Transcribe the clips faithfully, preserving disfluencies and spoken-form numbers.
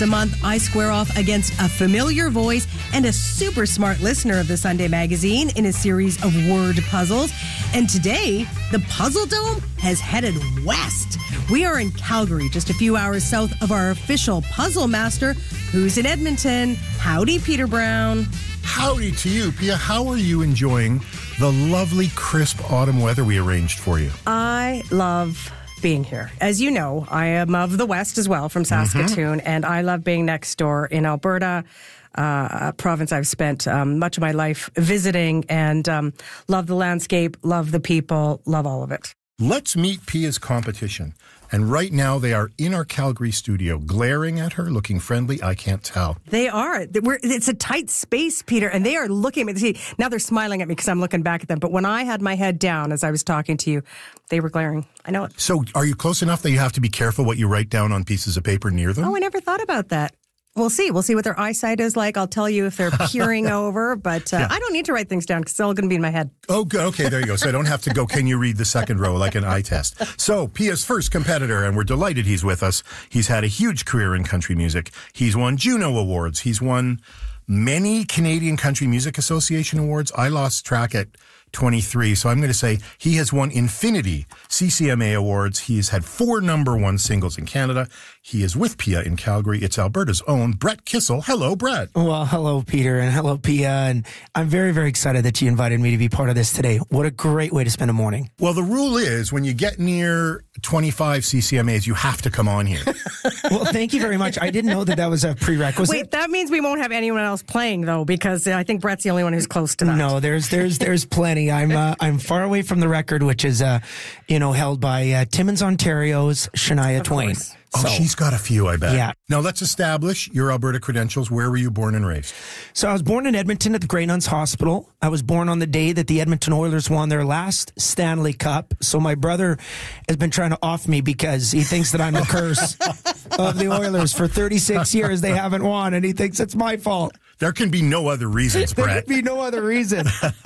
The month, I square off against a familiar voice and a super smart listener of the Sunday Magazine in a series of word puzzles. And today, the Puzzle Dome has headed west. We are in Calgary, just a few hours south of our official puzzle master, who's in Edmonton. Howdy, Peter Brown. Howdy to you, Pia. How are you enjoying the lovely, crisp autumn weather we arranged for you? I love being here. As you know, I am of the West as well, from Saskatoon, mm-hmm. and I love being next door in Alberta, uh, a province I've spent um, much of my life visiting, and um, love the landscape, love the people, love all of it. Let's meet Pia's competition. And right now, they are in our Calgary studio, glaring at her, looking friendly. I can't tell. They are. We're, it's a tight space, Peter, and they are looking at me. Now they're smiling at me because I'm looking back at them. But when I had my head down as I was talking to you, they were glaring. I know it. So are you close enough that you have to be careful what you write down on pieces of paper near them? Oh, I never thought about that. We'll see. We'll see what their eyesight is like. I'll tell you if they're peering over, but uh, yeah. I don't need to write things down because it's all going to be in my head. Oh, good. Okay, there you go. So I don't have to go, can you read the second row like an eye test? So Pia's first competitor, and we're delighted he's with us. He's had a huge career in country music. He's won Juno Awards. He's won many Canadian Country Music Association awards. I lost track at twenty-three, so I'm going to say he has won infinity C C M A awards. He has had four number one singles in Canada. He is with Pia in Calgary. It's Alberta's own Brett Kissel. Hello, Brett. Well, hello, Peter, and hello, Pia. And I'm very, very excited that you invited me to be part of this today. What a great way to spend a morning. Well, the rule is when you get near twenty-five C C M As, you have to come on here. Well, thank you very much. I didn't know that that was a prerequisite. Wait, that means we won't have anyone else playing, though, because I think Brett's the only one who's close to that. No, there's there's there's plenty. I'm uh, I'm far away from the record, which is uh, you know held by uh, Timmins, Ontario's Shania Of Twain. course. Oh, So- she's got a few, I bet. Yeah. Now, let's establish your Alberta credentials. Where were you born and raised? So I was born in Edmonton at the Grey Nuns Hospital. I was born on the day that the Edmonton Oilers won their last Stanley Cup. So my brother has been trying to off me because he thinks that I'm the curse of the Oilers. For thirty-six years, they haven't won, and he thinks it's my fault. There can be no other reasons, There Brett. could be no other reason.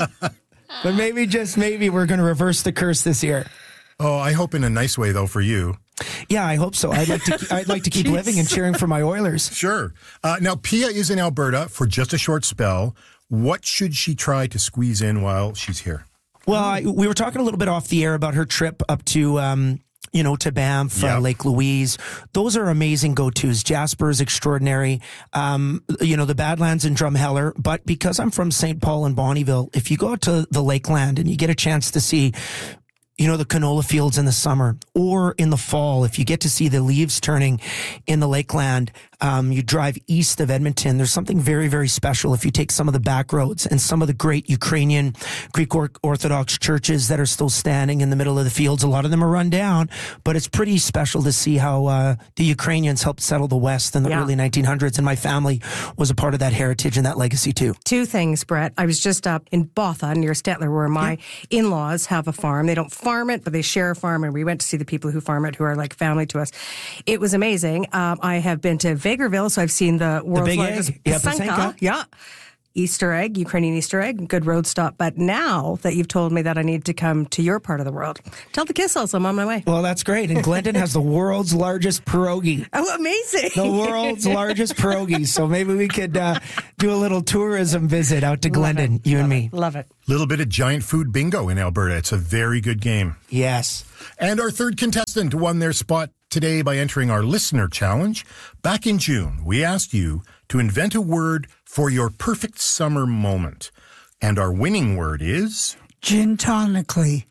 But maybe, just maybe, we're going to reverse the curse this year. Oh, I hope in a nice way, though, for you. Yeah, I hope so. I'd like to. I'd like to keep living and cheering for my Oilers. Sure. Uh, now, Pia is in Alberta for just a short spell. What should she try to squeeze in while she's here? Well, I, we were talking a little bit off the air about her trip up to, um, you know, to Banff, Yeah. uh, Lake Louise. Those are amazing go-tos. Jasper is extraordinary. Um, you know, the Badlands and Drumheller. But because I'm from Saint Paul and Bonnyville, if you go out to the Lakeland and you get a chance to see, you know, the canola fields in the summer or in the fall, if you get to see the leaves turning in the Lakeland, um, you drive east of Edmonton. There's something very, very special if you take some of the back roads and some of the great Ukrainian Greek or- Orthodox churches that are still standing in the middle of the fields. A lot of them are run down, but it's pretty special to see how uh, the Ukrainians helped settle the West in the Yeah. early nineteen hundreds. And my family was a part of that heritage and that legacy too. Two things, Brett. I was just up in Botha near Stettler where my in-laws have a farm. They don't farm it, but they share a farm, and we went to see the people who farm it who are like family to us. It was amazing. Um, I have been to Vegreville, so I've seen the world's big largest egg. Yeah, Pasenka. Pasenka. Yeah. Easter egg, Ukrainian Easter egg, good road stop. But now that you've told me that I need to come to your part of the world, tell the Kissels I'm on my way. Well, that's great. And Glendon has the world's largest pierogi. Oh, amazing. The world's largest pierogi. So maybe we could uh, do a little tourism visit out to Glendon, you and me. Love it. Little bit of giant food bingo in Alberta. It's a very good game. Yes. And our third contestant won their spot today by entering our listener challenge. Back in June, we asked you to invent a word for your perfect summer moment. And our winning word is Gin tonically.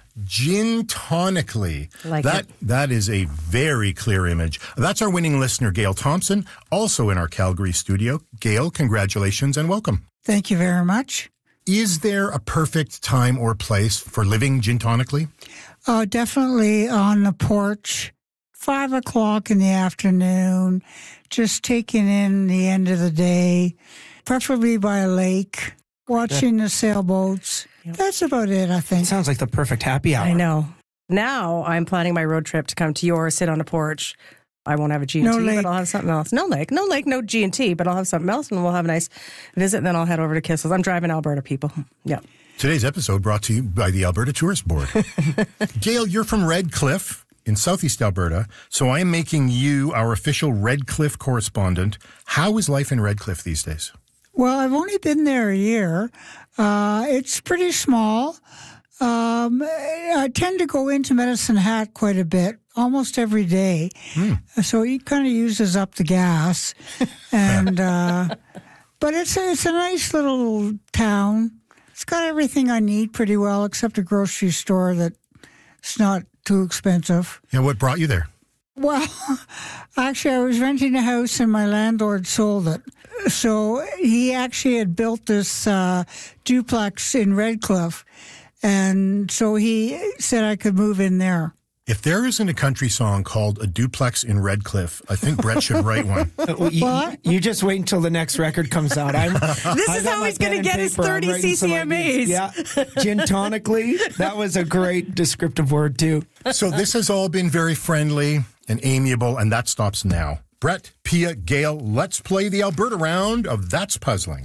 gin tonically. Like that it. that is a very clear image. That's our winning listener, Gail Thompson, also in our Calgary studio. Gail, congratulations and welcome. Thank you very much. Is there a perfect time or place for living gin tonically? Uh, definitely on the porch, five o'clock in the afternoon, just taking in the end of the day, preferably by a lake, watching the sailboats. That's about it, I think. Sounds like the perfect happy hour. I know. Now I'm planning my road trip to come to yours, sit on a porch. I won't have a G and T, No lake. but I'll have something else. No lake, no lake, no G and T, but I'll have something else, and we'll have a nice visit, and then I'll head over to Kissels. I'm driving Alberta, people. Yeah. Today's episode brought to you by the Alberta Tourist Board. Gail, you're from Red Cliff. in Southeast Alberta. So I am making you our official Redcliffe correspondent. How is life in Redcliffe these days? Well, I've only been there a year. Uh, it's pretty small. Um, I tend to go into Medicine Hat quite a bit, almost every day. Mm. So he kind of uses up the gas. and uh, But it's a, it's a nice little town. It's got everything I need pretty well, except a grocery store that's not too expensive. Yeah, what brought you there? Well, actually, I was renting a house and my landlord sold it. So he actually had built this uh, duplex in Redcliffe. And so he said I could move in there. If there isn't a country song called A Duplex in Redcliffe, I think Brett should write one. you, you just wait until the next record comes out. I'm, this is how he's going to get his thirty C C M As. Yeah, gin tonically. That was a great descriptive word, too. So this has all been very friendly and amiable, and that stops now. Brett, Pia, Gail, let's play the Alberta round of That's Puzzling.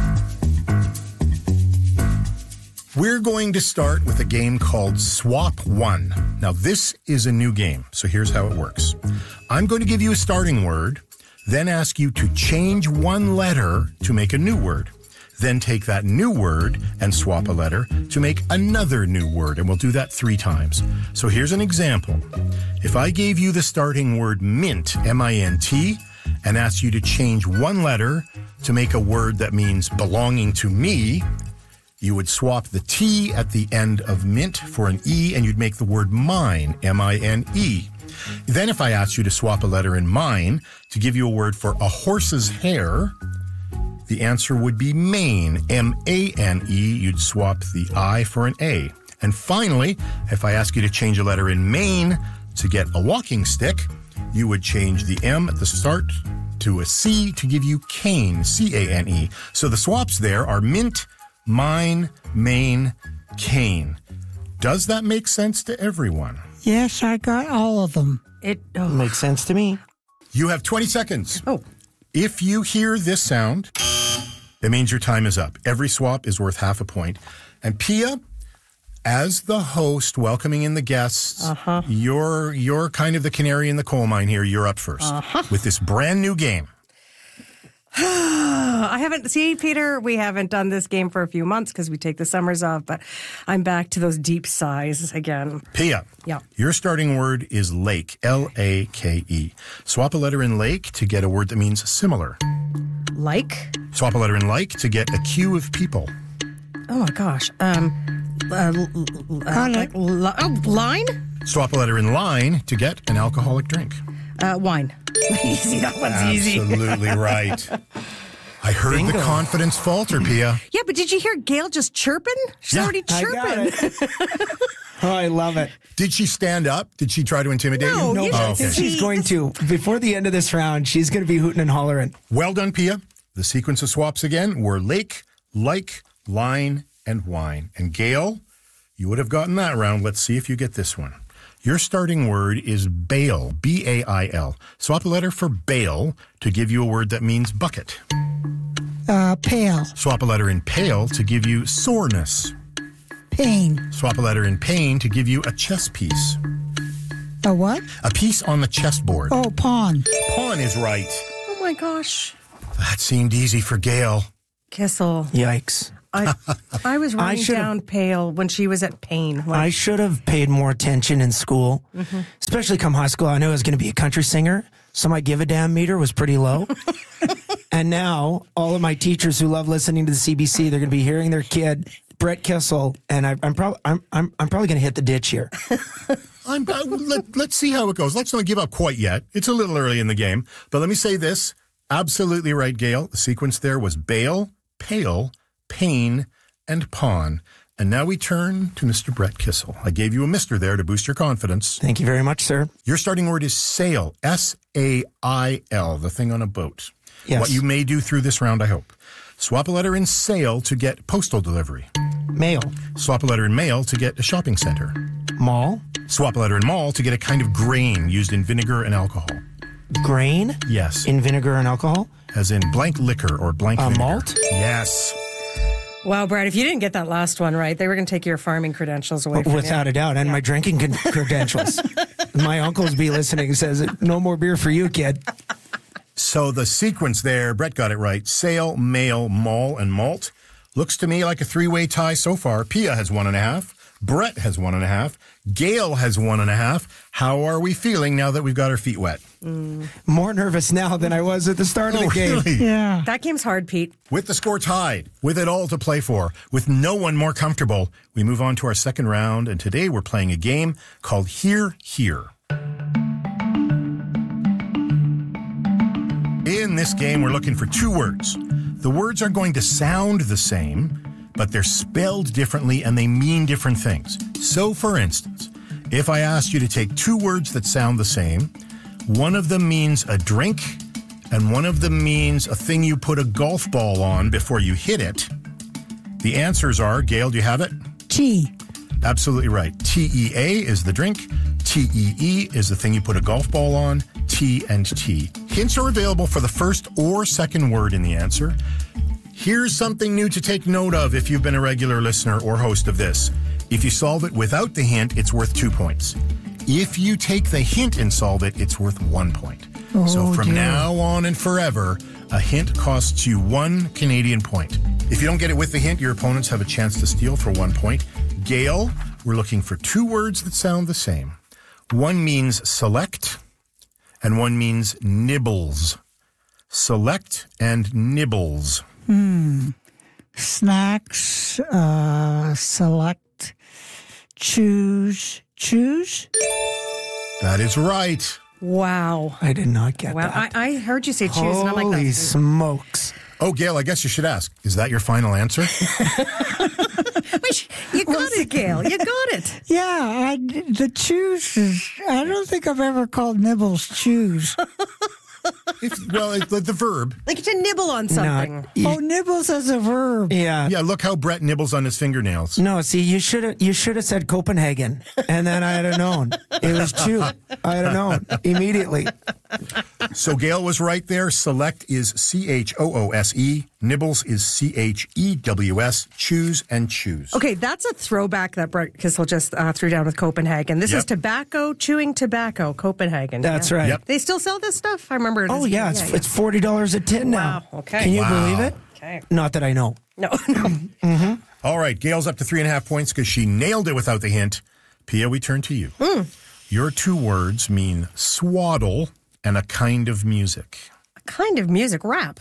We're going to start with a game called Swap One. Now, this is a new game, so here's how it works. I'm going to give you a starting word, then ask you to change one letter to make a new word. Then take that new word and swap a letter to make another new word, and we'll do that three times. So here's an example. If I gave you the starting word mint, M I N T, and asked you to change one letter to make a word that means belonging to me, you would swap the T at the end of mint for an E, and you'd make the word mine, M I N E. Then if I asked you to swap a letter in mine to give you a word for a horse's hair, the answer would be mane, M A N E. You'd swap the I for an A. And finally, if I ask you to change a letter in Maine to get a walking stick, you would change the M at the start to a C to give you cane, C A N E. So the swaps there are mint, mine, main, cane. Does that make sense to everyone? Yes, I got all of them. It oh. Makes sense to me. You have twenty seconds. Oh. If you hear this sound, it means your time is up. Every swap is worth half a point. And Pia, as the host welcoming in the guests, uh-huh. you're, you're kind of the canary in the coal mine here. You're up first uh-huh. with this brand new game. I haven't, see, Peter, we haven't done this game for a few months because we take the summers off, but I'm back to those deep sighs again. Pia, yeah. Your starting word is lake, L A K E. Swap a letter in lake to get a word that means similar. Like? Swap a letter in like to get a queue of people. Oh my gosh. Um, uh, uh, like, li- oh, line? Swap a letter in line to get an alcoholic drink. Uh, wine. Easy, that one's easy. Absolutely right. I heard Bingo. The confidence falter, Pia. Yeah, but did you hear Gail just chirping? She's yeah, already chirping. I got it. Oh, I love it. Did she stand up? Did she try to intimidate no, you? No, you oh, okay. She's going to. Before the end of this round, she's going to be hooting and hollering. Well done, Pia. The sequence of swaps again were lake, like, line, and wine. And Gail, you would have gotten that round. Let's see if you get this one. Your starting word is bail, B A I L. Swap a letter for bail to give you a word that means bucket. Uh, pale. Swap a letter in pale to give you soreness. Pain. Swap a letter in pain to give you a chess piece. A what? A piece on the chessboard. Oh, pawn. Pawn is right. Oh my gosh. That seemed easy for Gail. Kissel. Yikes. I, I was writing I down pale when she was at pain. Like, I should have paid more attention in school, mm-hmm. especially come high school. I knew I was going to be a country singer, so my give a damn meter was pretty low. And now all of my teachers who love listening to the C B C, they're going to be hearing their kid, Brett Kissel, and I, I'm probably I'm I'm I'm probably going to hit the ditch here. I'm, uh, let, let's see how it goes. Let's not give up quite yet. It's a little early in the game, but let me say this: absolutely right, Gail. The sequence there was bail, pale, pain, and pawn. And now we turn to Mister Brett Kissel. I gave you a mister there to boost your confidence. Thank you very much, sir. Your starting word is sail, S A I L, the thing on a boat. Yes. What you may do through this round, I hope. Swap a letter in sail to get postal delivery. Mail. Swap a letter in mail to get a shopping center. Mall. Swap a letter in mall to get a kind of grain used in vinegar and alcohol. Grain? Yes. In vinegar and alcohol? As in blank liquor or blank uh, vinegar. Malt? Yes. Wow, Brad, if you didn't get that last one right, they were going to take your farming credentials away from you. Without a doubt, and yeah. my drinking credentials. My uncles be listening. Says, no more beer for you, kid. So the sequence there, Brett got it right. Sail, mail, mall, and malt. Looks to me like a three-way tie so far. Pia has one and a half. Brett has one and a half. Gail has one and a half. How are we feeling now that we've got our feet wet? Mm. More nervous now than I was at the start of Oh, the game. really? Yeah. That game's hard, Pete. With the score tied, with it all to play for, with no one more comfortable, we move on to our second round, and today we're playing a game called Hear, Hear. In this game, we're looking for two words. The words are going to sound the same, but they're spelled differently and they mean different things. So, for instance, if I asked you to take two words that sound the same, one of them means a drink, and one of them means a thing you put a golf ball on before you hit it. The answers are, Gail, do you have it? Tea. Absolutely right. T E A is the drink. T E E is the thing you put a golf ball on. T and T. Hints are available for the first or second word in the answer. Here's something new to take note of if you've been a regular listener or host of this. If you solve it without the hint, it's worth two points. If you take the hint and solve it, it's worth one point. Oh, so from dear. now on and forever, a hint costs you one Canadian point. If you don't get it with the hint, your opponents have a chance to steal for one point. Gail, we're looking for two words that sound the same. One means select, and one means nibbles. Select and nibbles. Hmm. Snacks, uh, select, choose, choose. That is right. Wow. I did not get Wow. that. I, I heard you say choose, Holy and I'm like, that's- smokes. Oh, Gail, I guess you should ask. Is that your final answer? Wait, you got it, Gail. You got it. Yeah, I, the choose is, I don't think I've ever called nibbles choose. If, well, it, the, the verb. Like to nibble on something. Not, you- Oh, nibbles as a verb. yeah. Yeah, look how Brett nibbles on his fingernails. No, see, you should have you should have said Copenhagen, and then I'd have known it was chew. I'd have known immediately. So Gail was right there. Select is C H O O S E. Nibbles is C H E W S. Choose and choose. Okay, that's a throwback that Brett Kissel just uh, threw down with Copenhagen. This Yep. is tobacco, chewing tobacco, Copenhagen. That's Yeah. right. Yep. They still sell this stuff? I remember it. Oh as- yeah, it's it's forty dollars a tin now. Wow, okay. Can you Wow. believe it? Okay. Not that I know. No, no. All right, Gail's up to three and a half points because she nailed it without the hint. Pia, we turn to you. Your two words mean swaddle and a kind of music. Kind of music, rap.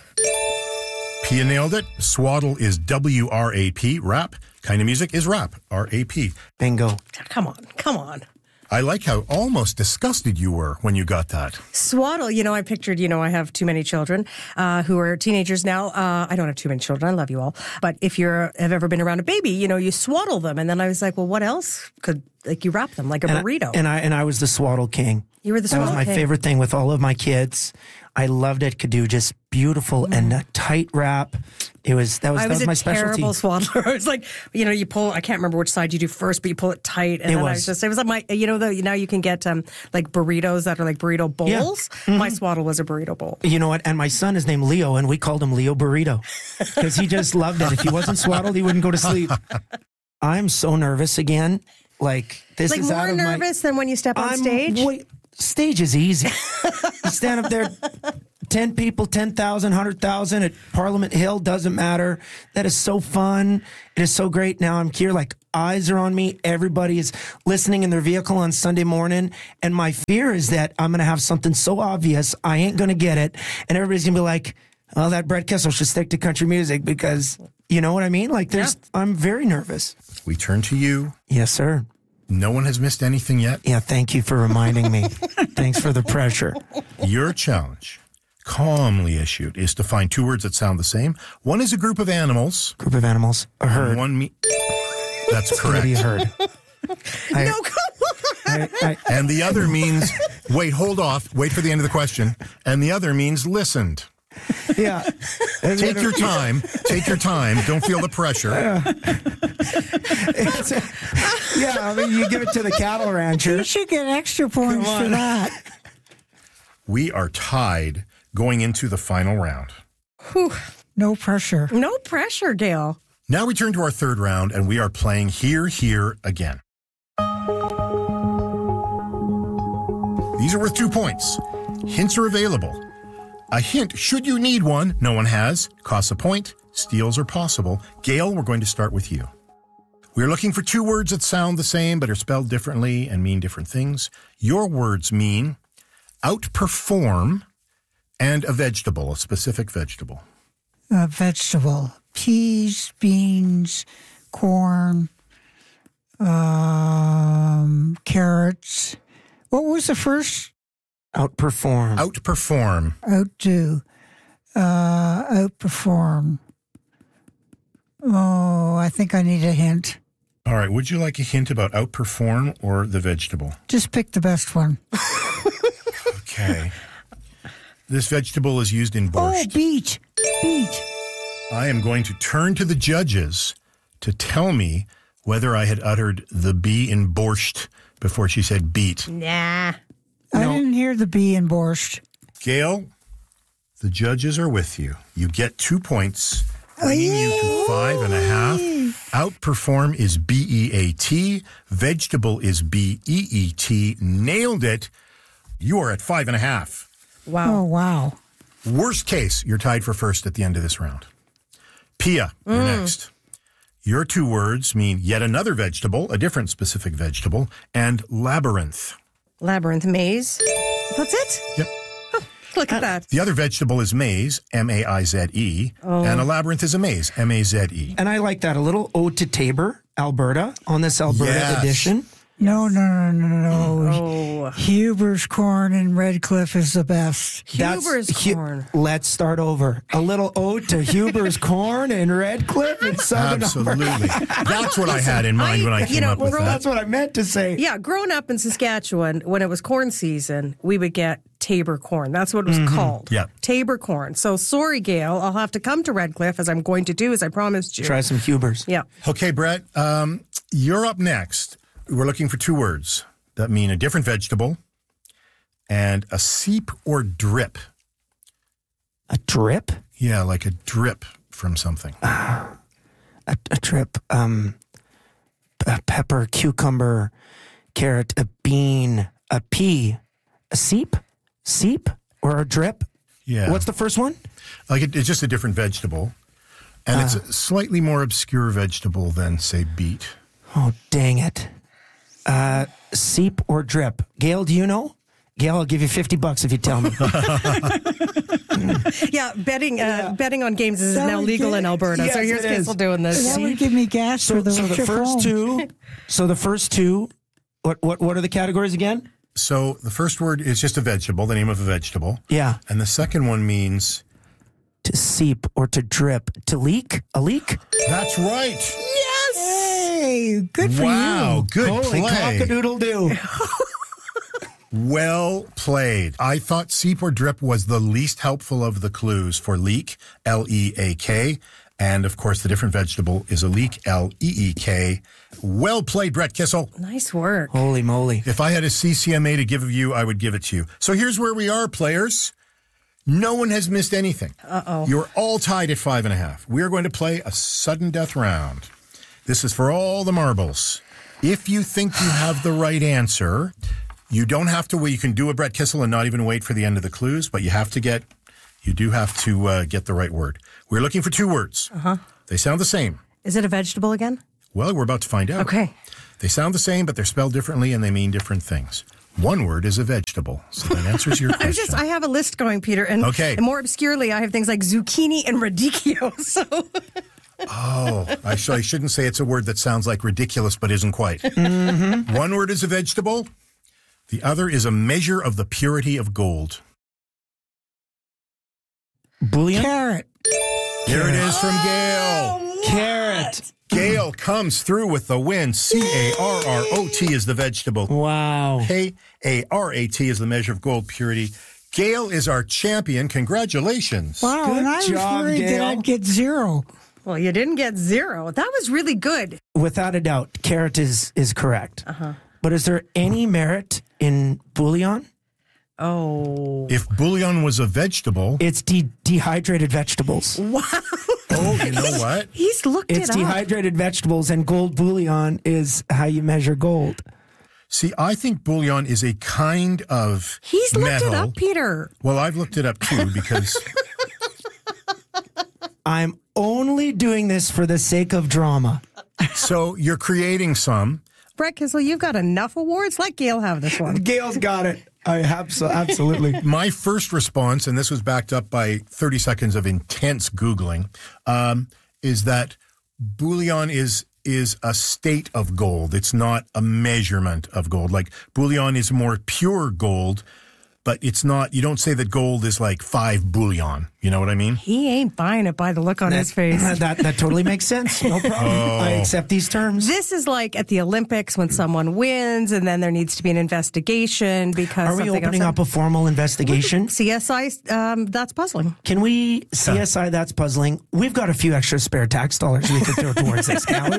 Pia nailed it. Swaddle is W R A P. Rap. Kind of music is rap. R A P. Bingo. Come on, come on. I like how almost disgusted you were when you got that. Swaddle, you know, I pictured, you know, I have too many children uh, who are teenagers now. Uh, I don't have too many children. I love you all. But if you have ever been around a baby, you know, you swaddle them. And then I was like, well, what else could, like, you wrap them like a And I- burrito? and I and I was the swaddle king. You were the That was swaddle my king. favorite thing with all of my kids. I loved it. Could do just beautiful and a tight wrap. It was that was I that was, was a my specialty. terrible swaddler. I was like, you know, you pull, I can't remember which side you do first, but you pull it tight. And It then I was. was just, it was like my, you know, the, now you can get um, like burritos that are like burrito bowls. My swaddle was a burrito bowl. You know what? And my son is named Leo, and we called him Leo Burrito because he just loved it. If he wasn't swaddled, he wouldn't go to sleep. I'm so nervous again. Like this Like is out more of my. nervous than when you step on I'm stage? Wait, stage is easy. You stand up there, ten people, ten thousand, one hundred thousand at Parliament Hill, doesn't matter. That is so fun. It is so great. Now I'm here, like eyes are on me. Everybody is listening in their vehicle on Sunday morning. And my fear is that I'm going to have something so obvious, I ain't going to get it. And everybody's going to be like, well, that Brett Kissel should stick to country music because, you know what I mean? Like there's, Yeah. I'm very nervous. We turn to you. Yes, sir. No one has missed anything yet. Yeah, thank you for reminding me. Thanks for the pressure. Your challenge, calmly issued, is to find two words that sound the same. One is a group of animals. Group of animals, a herd. One me- That's It's going to be a correct. herd. I- No, come on. I, I, And the other means, wait, hold off, wait for the end of the question. And the other means listened. yeah. Take your time. Take your time. Don't feel the pressure. It's a- yeah, I mean, you give it to the cattle You ranchers. should get extra points Come for on. that. We are tied going into the final round. No pressure. No pressure, Gail. Now we turn to our third round, and we are playing Here, Here again. These are worth two points. Hints are available. A hint, should you need one, no one has, costs a point. Steals are possible. Gail, we're going to start with you. We're looking for two words that sound the same but are spelled differently and mean different things. Your words mean outperform and a vegetable, a specific vegetable. A vegetable. Peas, beans, corn, um, carrots. What was the first? Outperform. Outperform. Outdo. Uh, outperform. Oh, I think I need a hint. All right. Would you like a hint about outperform or the vegetable? Just pick the best one. Okay. This vegetable is used in Oh, borscht. beet. Beet. I am going to turn to the judges to tell me whether I had uttered the B in borscht before she said beet. Nah. I No. didn't hear the bee in borscht. Gail, the judges are with you. You get two points, bringing you to five and a half. Outperform is B E A T. Vegetable is B E E T. Nailed it. You are at five and a half. Wow. Oh, wow. Worst case, you're tied for first at the end of this round. Pia, you're next. Your two words mean yet another vegetable, a different specific vegetable, and labyrinth. Labyrinth maze. That's it? Yep. Look at that. The other vegetable is maize, M A I Z E, and a labyrinth is a maze, M A Z E. And I like that. A little ode to Tabor, Alberta, on this Alberta Yes. edition. No, no, no, no, no. Oh. Huber's corn in Redcliffe is the best. Huber's Hu- corn. Let's start over. A little ode to Huber's corn in Redcliffe in Southern Alberta. Absolutely. That's what I had in mind when I you came know, up with we're that. That's what I meant to say. Yeah, growing up in Saskatchewan, when it was corn season, we would get Tabor corn. That's what it was called. Yeah. Tabor corn. So sorry, Gail, I'll have to come to Redcliffe, as I'm going to do, as I promised you. Try some Huber's. Yeah. Okay, Brett, um, you're up next. We're looking for two words that mean a different vegetable and a seep or drip. A drip? Yeah, like a drip from something. A, a drip. Um, a pepper, cucumber, carrot, a bean, a pea, a seep? Seep? Or a drip? Yeah. What's the first one? Like it, it's just a different vegetable. And it's a slightly more obscure vegetable than, say, beet. Oh, dang it. Uh, seep or drip? Gail, do you know? Gail, I'll give you fifty bucks if you tell me. Yeah, betting uh, betting on games is That now would legal get- in Alberta. Yes, so here's it is. Kissel doing this. That would give me gas So, for the, so the trip first home. two, so the first two, what, what, what are the categories again? So the first word is just a vegetable, the name of a vegetable. Yeah. And the second one means, To seep or to drip, to leak, a leak. that's right. Hey, good for Wow, you. good Holy play. cock-a-doodle-doo. Well played. I thought seep or drip was the least helpful of the clues for leek, L E A K. And of course, the different vegetable is a leek, L E E K. Well played, Brett Kissel. Nice work. Holy moly. If I had a C C M A to give you, I would give it to you. So here's where we are, players. No one has missed anything. Uh-oh. You're all tied at five and a half. We're going to play a sudden death round. This is for all the marbles. If you think you have the right answer, you don't have to wait. You can do a Brett Kissel and not even wait for the end of the clues, but you have to get, you do have to uh, get the right word. We're looking for two words. Uh-huh. They sound the same. Is it a vegetable again? Well, we're about to find out. Okay. They sound the same, but they're spelled differently and they mean different things. One word is a vegetable. So that answers your I question. was just, I have a list going, Peter, and, Okay. and more obscurely, I have things like zucchini and radicchio. So Oh, I, sh- I shouldn't say it's a word that sounds like ridiculous but isn't quite. Mm-hmm. One word is a vegetable. The other is a measure of the purity of gold. Bouillon? Carrot. Here it is from Gail. Carrot. Gail comes through with the win. C A R R O T is the vegetable. Wow. K A R A T is the measure of gold purity. Gail is our champion. Congratulations. Wow, Good and I was job, worried that Gail. I'd get zero. well, you didn't get zero. That was really good. Without a doubt, carrot is, is correct. Uh-huh. But is there any merit in bouillon? Oh. If bouillon was a vegetable, It's de- dehydrated vegetables. Wow. oh, you know what? He's looked It's it up. dehydrated vegetables, and gold bouillon is how you measure gold. See, I think bouillon is a kind of He's looked metal. it up, Peter. Well, I've looked it up too because I'm only doing this for the sake of drama. so you're creating some. Brett Kissel, you've got enough awards. Let Gail have this one. Gail's got it. I have so, absolutely. My first response, and this was backed up by thirty seconds of intense Googling, um, is that bouillon is is a state of gold. It's not a measurement of gold. Like bouillon is more pure gold, but it's not, you don't say that gold is like five bouillon. You know what I mean? He ain't buying it by the look on that, his face. That that totally makes sense. No problem. Oh. I accept these terms. This is like at the Olympics when someone wins and then there needs to be an investigation because Are we something opening else up a formal investigation? C S I, um, that's puzzling. Can we, C S I, that's puzzling. We've got a few extra spare tax dollars we could throw towards this, Callie.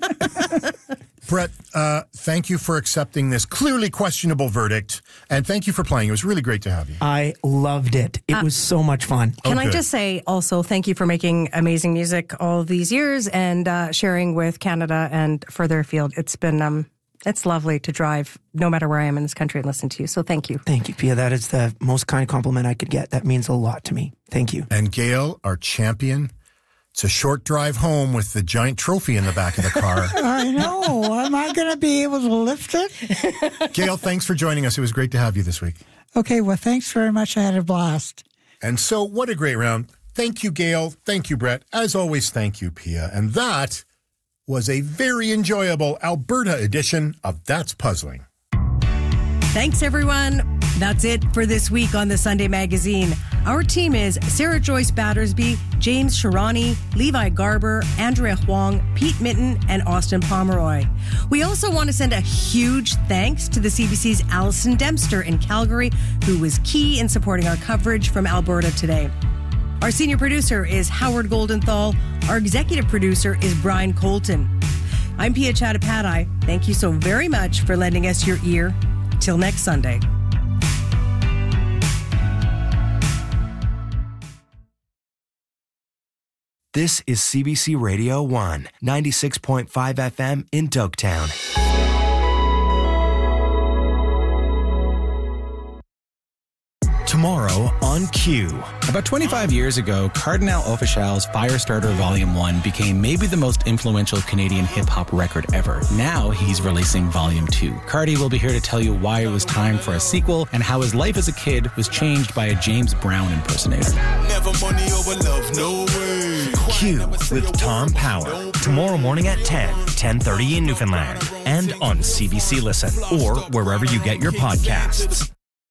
Brett, uh, thank you for accepting this clearly questionable verdict, and thank you for playing. It was really great to have you. I loved it. It Uh, was so much fun. Can Oh, I good. just say also thank you for making amazing music all these years and uh, sharing with Canada and further afield. It's been um, it's lovely to drive no matter where I am in this country and listen to you. So thank you. Thank you, Pia. That is the most kind compliment I could get. That means a lot to me. Thank you. And Gail, our champion, it's a short drive home with the giant trophy in the back of the car. I know. Am I going to be able to lift it? Gail, thanks for joining us. It was great to have you this week. Okay, well, thanks very much. I had a blast. And so, what a great round. Thank you, Gail. Thank you, Brett. As always, thank you, Pia. And that was a very enjoyable Alberta edition of That's Puzzling. Thanks, everyone. That's it for this week on the Sunday Magazine. Our team is Sarah Joyce Battersby, James Sharani, Levi Garber, Andrea Huang, Pete Mitten, and Austin Pomeroy. We also want to send a huge thanks to the C B C's Allison Dempster in Calgary, who was key in supporting our coverage from Alberta today. Our senior producer is Howard Goldenthal. Our executive producer is Brian Colton. I'm Pia Chattopadhyay. Thank you so very much for lending us your ear. Till next Sunday. This is C B C Radio one, ninety-six point five F M in Dogtown. Tomorrow on Q. About twenty-five years ago, Cardinal Offishal's Firestarter Volume one became maybe the most influential Canadian hip-hop record ever. Now he's releasing Volume two. Cardi will be here to tell you why it was time for a sequel and how his life as a kid was changed by a James Brown impersonator. Never money over love, no way. Q with Tom Power. Tomorrow morning at ten, ten thirty in Newfoundland. And on C B C Listen or wherever you get your podcasts.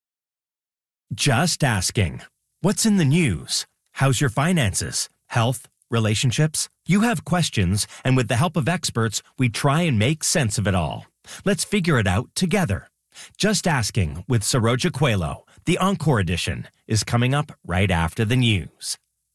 Just asking. What's in the news? How's your finances? Health? Relationships? You have questions, and with the help of experts, we try and make sense of it all. Let's figure it out together. Just Asking with Saroja Coelho, the Encore edition, is coming up right after the news.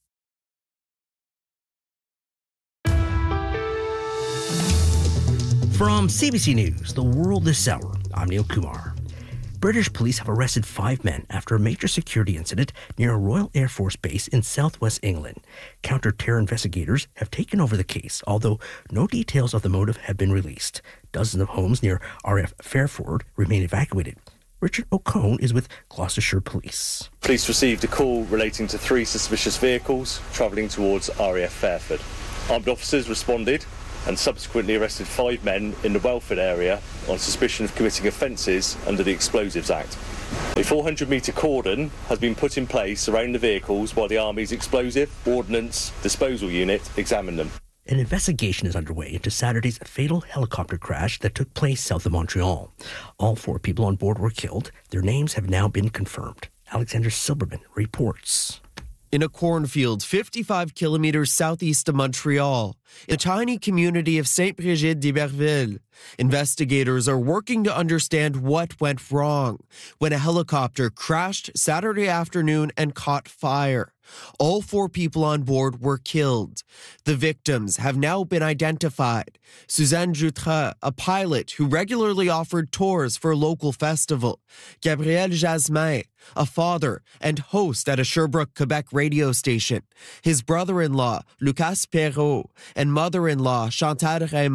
From C B C News, The World This Hour, I'm Neil Kumar. British police have arrested five men after a major security incident near a Royal Air Force base in southwest England. Counter-terror investigators have taken over the case, although no details of the motive have been released. Dozens of homes near R F Fairford remain evacuated. Richard O'Cone is with Gloucestershire Police. Police received a call relating to three suspicious vehicles travelling towards R A F Fairford. Armed officers responded and subsequently arrested five men in the Welford area on suspicion of committing offences under the Explosives Act. A four hundred metre cordon has been put in place around the vehicles while the Army's Explosive Ordnance Disposal Unit examine them. An investigation is underway into Saturday's fatal helicopter crash that took place south of Montreal. All four people on board were killed. Their names have now been confirmed. Alexander Silberman reports. In a cornfield fifty-five kilometers southeast of Montreal, in the tiny community of Saint Brigitte d'Iberville, investigators are working to understand what went wrong when a helicopter crashed Saturday afternoon and caught fire. All four people on board were killed. The victims have now been identified. Suzanne Jutra, a pilot who regularly offered tours for a local festival. Gabriel Jasmin, a father and host at a Sherbrooke, Quebec radio station. His brother-in-law, Lucas Perrault, and mother-in-law, Chantal Raymond.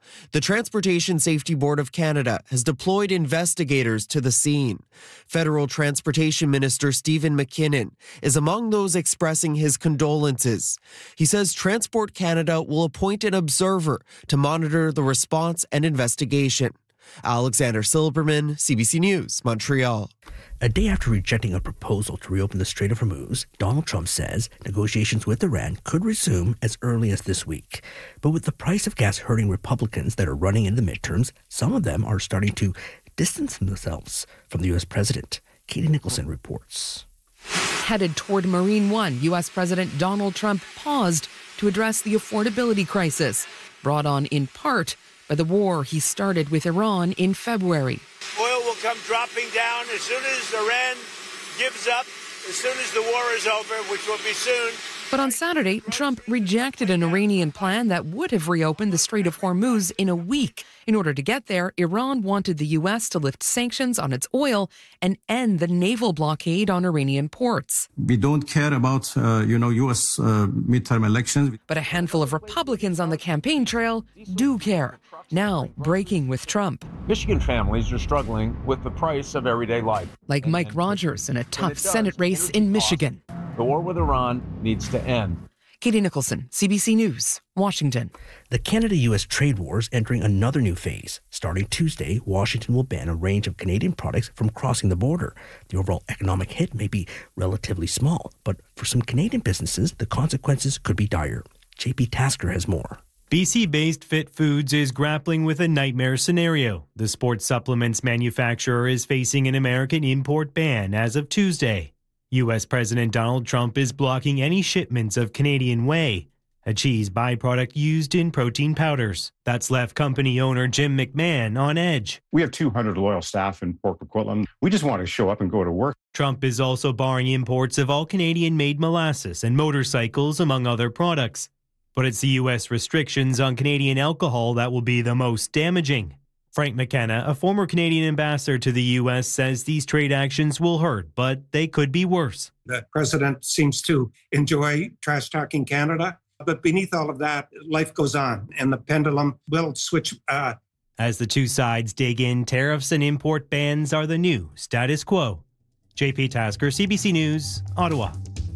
The Transportation Safety Board of Canada has deployed investigators to the scene. Federal Transportation Minister Stephen McKinnon is among those expressing his condolences. He says Transport Canada will appoint an observer to monitor the response and investigation. Alexander Silberman, C B C News, Montreal. A day after rejecting a proposal to reopen the Strait of Hormuz, Donald Trump says negotiations with Iran could resume as early as this week. But with the price of gas hurting Republicans that are running into the midterms, some of them are starting to distance themselves from the U S president. Katie Nicholson reports. Headed toward Marine One, U S President Donald Trump paused to address the affordability crisis, brought on in part by the war he started with Iran in February. Oil will come dropping down as soon as Iran gives up, as soon as the war is over, which will be soon. But on Saturday, Trump rejected an Iranian plan that would have reopened the Strait of Hormuz in a week. In order to get there, Iran wanted the U S to lift sanctions on its oil and end the naval blockade on Iranian ports. We don't care about, uh, you know, U S uh, midterm elections. But a handful of Republicans on the campaign trail do care, now breaking with Trump. Michigan families are struggling with the price of everyday life. Like Mike Rogers in a tough Senate race in Michigan. The war with Iran needs to end. Katie Nicholson, C B C News, Washington. The Canada-U S trade war is entering another new phase. Starting Tuesday, Washington will ban a range of Canadian products from crossing the border. The overall economic hit may be relatively small, but for some Canadian businesses, the consequences could be dire. J P Tasker has more. B C-based Fit Foods is grappling with a nightmare scenario. The sports supplements manufacturer is facing an American import ban as of Tuesday. U S President Donald Trump is blocking any shipments of Canadian whey, a cheese byproduct used in protein powders. That's left company owner Jim McMahon on edge. We have two hundred loyal staff in Port Coquitlam. We just want to show up and go to work. Trump is also barring imports of all Canadian-made molasses and motorcycles, among other products. But it's the U S restrictions on Canadian alcohol that will be the most damaging. Frank McKenna, a former Canadian ambassador to the U S, says these trade actions will hurt, but they could be worse. The president seems to enjoy trash-talking Canada, but beneath all of that, life goes on, and the pendulum will switch. Uh... As the two sides dig in, tariffs and import bans are the new status quo. J P Tasker, C B C News, Ottawa.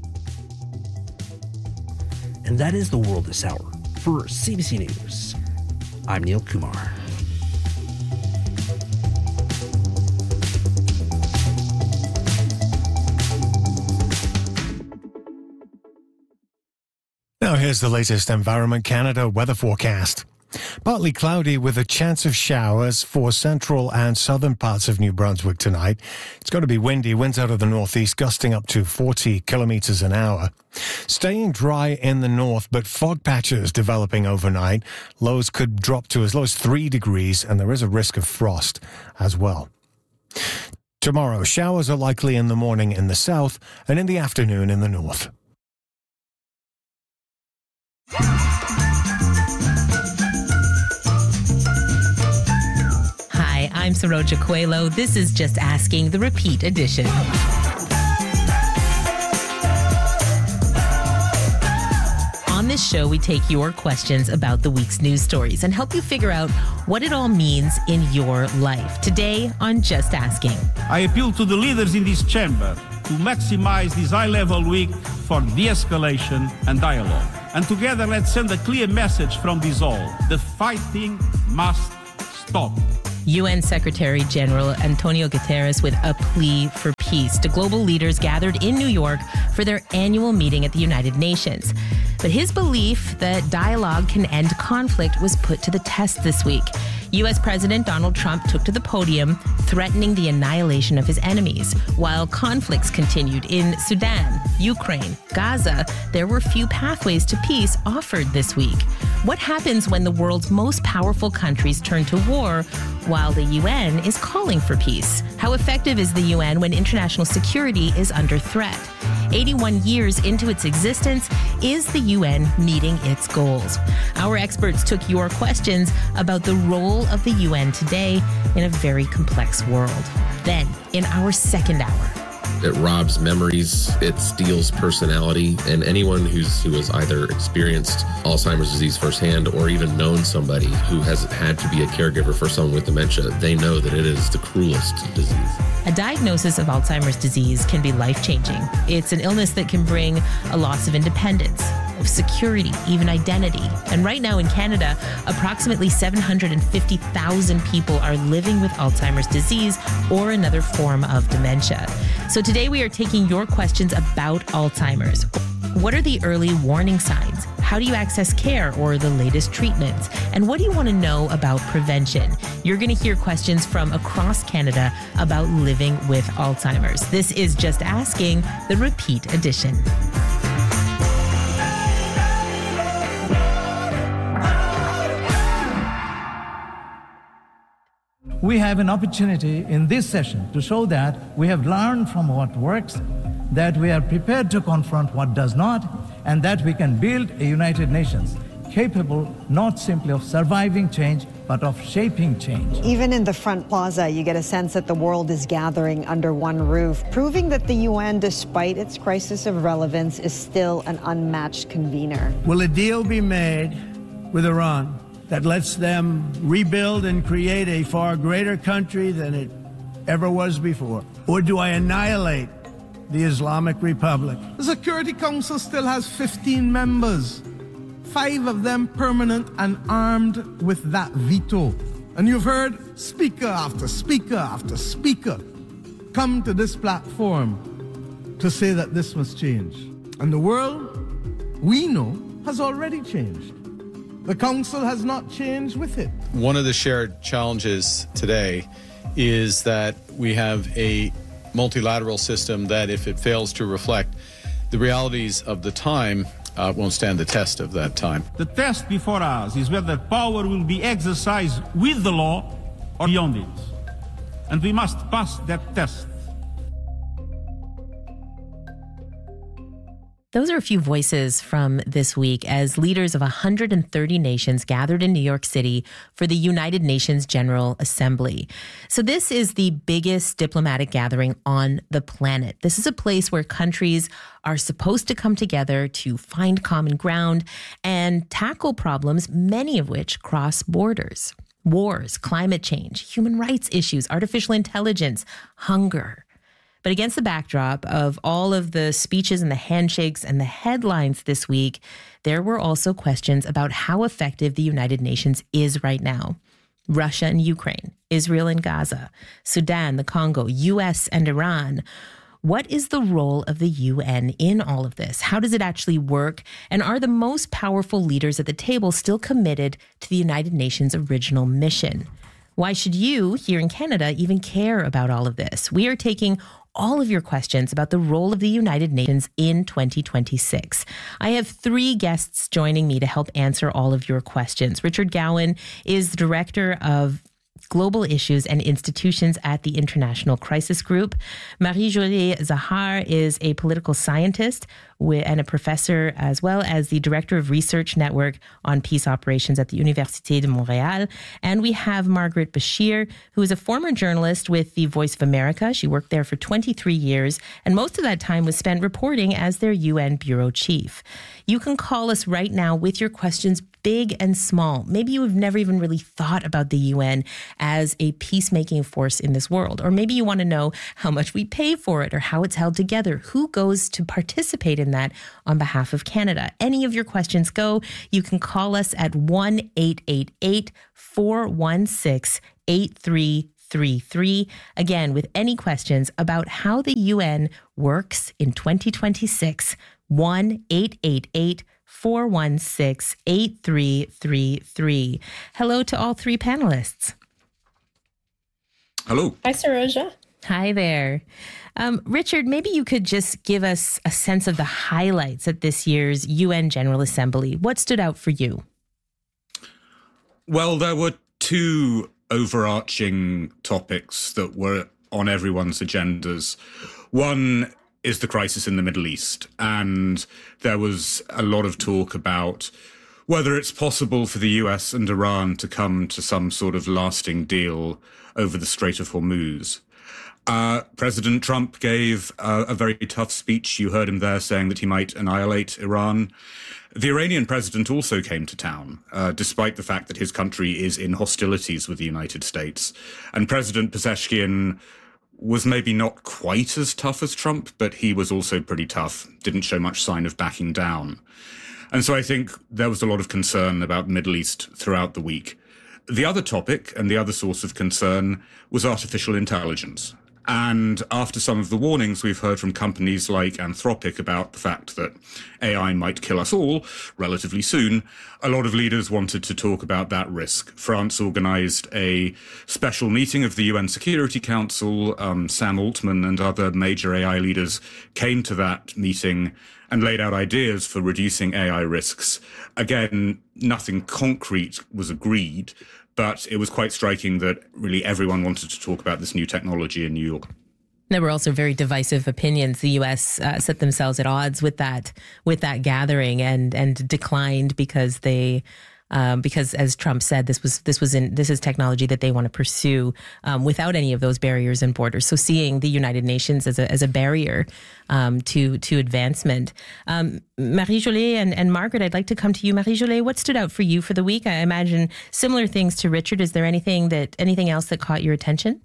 And that is the world this hour. For C B C News, I'm Neil Kumar. Now here's the latest Environment Canada weather forecast. Partly cloudy with a chance of showers for central and southern parts of New Brunswick tonight. It's going to be windy, winds out of the northeast gusting up to forty kilometers an hour. Staying dry in the north, but fog patches developing overnight. Lows could drop to as low as three degrees, and there is a risk of frost as well. Tomorrow, showers are likely in the morning in the south and in the afternoon in the north. Hi, I'm Saroja Coelho. This is Just Asking, the repeat edition. On this show, we take your questions about the week's news stories and help you figure out what it all means in your life. Today on Just Asking. I appeal to the leaders in this chamber to maximize this high-level week for de-escalation and dialogue. And together, let's send a clear message from this all. The fighting must stop. U N Secretary General Antonio Guterres with a plea for peace to global leaders gathered in New York for their annual meeting at the United Nations. But his belief that dialogue can end conflict was put to the test this week. U S President Donald Trump took to the podium, threatening the annihilation of his enemies. While conflicts continued in Sudan, Ukraine, Gaza, there were few pathways to peace offered this week. What happens when the world's most powerful countries turn to war while the U N is calling for peace? How effective is the U N when international security is under threat? eighty-one years into its existence, is the U N meeting its goals? Our experts took your questions about the role of the U N today in a very complex world. Then, in our second hour, It robs memories, it steals personality, and anyone who's who has either experienced Alzheimer's disease firsthand or even known somebody who has had to be a caregiver for someone with dementia, they know that it is the cruelest disease. A diagnosis of Alzheimer's disease can be life-changing. It's an illness that can bring a loss of independence, of security, even identity. And right now in Canada, approximately seven hundred fifty thousand people are living with Alzheimer's disease or another form of dementia. So today we are taking your questions about Alzheimer's. What are the early warning signs? How do you access care or the latest treatments? And what do you want to know about prevention? You're going to hear questions from across Canada about living with Alzheimer's. This is Just Asking, the repeat edition. We have an opportunity in this session to show that we have learned from what works, that we are prepared to confront what does not, and that we can build a United Nations capable not simply of surviving change, but of shaping change. Even in the front plaza, you get a sense that the world is gathering under one roof, proving that the U N, despite its crisis of relevance, is still an unmatched convener. Will a deal be made with Iran that lets them rebuild and create a far greater country than it ever was before? Or do I annihilate the Islamic Republic? The Security Council still has fifteen members, five of them permanent and armed with that veto. And you've heard speaker after speaker after speaker come to this platform to say that this must change. And the world, we know, has already changed. The council has not changed with it. One of the shared challenges today is that we have a multilateral system that, if it fails to reflect the realities of the time, uh, won't stand the test of that time. The test before us is whether power will be exercised with the law or beyond it. And we must pass that test. Those are a few voices from this week as leaders of one hundred thirty nations gathered in New York City for the United Nations General Assembly. So this is the biggest diplomatic gathering on the planet. This is a place where countries are supposed to come together to find common ground and tackle problems, many of which cross borders. Wars, climate change, human rights issues, artificial intelligence, hunger. But against the backdrop of all of the speeches and the handshakes and the headlines this week, there were also questions about how effective the United Nations is right now. Russia and Ukraine, Israel and Gaza, Sudan, the Congo, U S and Iran. What is the role of the U N in all of this? How does it actually work? And are the most powerful leaders at the table still committed to the United Nations' original mission? Why should you, here in Canada, even care about all of this? We are taking all of your questions about the role of the United Nations in twenty twenty-six. I have three guests joining me to help answer all of your questions. Richard Gowan is the Director of Global Issues and Institutions at the International Crisis Group. Marie-Josée Zahar is a political scientist and a professor, as well as the Director of Research Network on Peace Operations at the Université de Montréal. And we have Margaret Bashir, who is a former journalist with the Voice of America. She worked there for twenty-three years, and most of that time was spent reporting as their U N bureau chief. You can call us right now with your questions, big and small. Maybe you have never even really thought about the U N as a peacemaking force in this world. Or maybe you want to know how much we pay for it or how it's held together. Who goes to participate in that on behalf of Canada? Any of your questions go. You can call us at one eight eight eight, four one six, eight three three three. Again, with any questions about how the U N works in twenty twenty-six, one eight eight eight, four one six, eight three three three. Hello to all three panelists. Hello. Hi, Saroja. Hi there. Um, Richard, maybe you could just give us a sense of the highlights at this year's U N General Assembly. What stood out for you? Well, there were two overarching topics that were on everyone's agendas. One is the crisis in the Middle East, and there was a lot of talk about whether it's possible for the U S and Iran to come to some sort of lasting deal over the Strait of Hormuz. Uh, President Trump gave uh, a very tough speech. You heard him there saying that he might annihilate Iran. The Iranian president also came to town, uh, despite the fact that his country is in hostilities with the United States. And President Pezeshkian was maybe not quite as tough as Trump, but he was also pretty tough, didn't show much sign of backing down. And so I think there was a lot of concern about the Middle East throughout the week. The other topic and the other source of concern was artificial intelligence. And after some of the warnings we've heard from companies like Anthropic about the fact that A I might kill us all relatively soon, a lot of leaders wanted to talk about that risk. France organized a special meeting of the U N Security Council. Um, Sam Altman and other major A I leaders came to that meeting and laid out ideas for reducing A I risks. Again, nothing concrete was agreed, but it was quite striking that really everyone wanted to talk about this new technology in New York. There were also very divisive opinions. The U S uh, set themselves at odds with that with that gathering and and declined because they um, because, as Trump said, this was this was in this is technology that they want to pursue um, without any of those barriers and borders. So seeing the United Nations as a as a barrier um, to to advancement. Um, Marie-Jolée and, and Margaret, I'd like to come to you. Marie-Jolée, what stood out for you for the week? I imagine similar things to Richard. Is there anything that anything else that caught your attention?